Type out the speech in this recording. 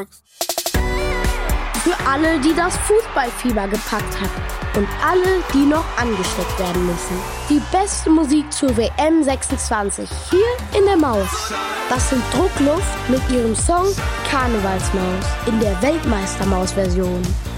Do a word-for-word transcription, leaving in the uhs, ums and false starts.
works. Für alle, die das Fußballfieber gepackt hat. Und alle, die noch angesteckt werden müssen. Die beste Musik zur W M sechsundzwanzig. Hier in der Maus. Das sind Druckluft mit ihrem Song Karnevalsmaus in der Weltmeistermaus-Version.